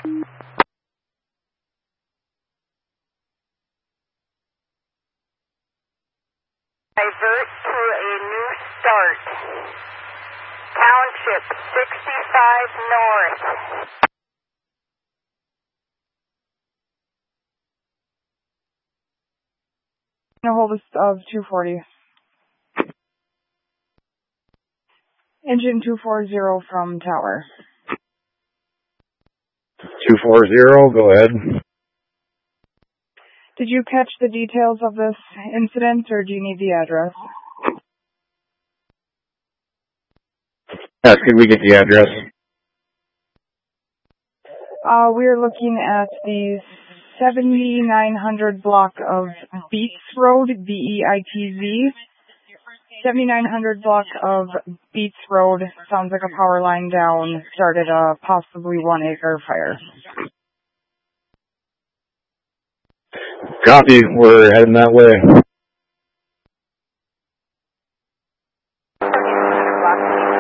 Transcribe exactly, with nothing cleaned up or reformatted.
Divert to a new start. Township sixty-five North. A hold of two forty. Engine two forty from tower. two forty, go ahead. Did you catch the details of this incident, or do you need the address? Yes, could we get the address? Uh, we're looking at the seventy-nine hundred block of Beats Road, B E I T Z. seventy-nine hundred block of Beats Road. Sounds like a power line down. Started a possibly one acre fire. Copy, we're heading that way.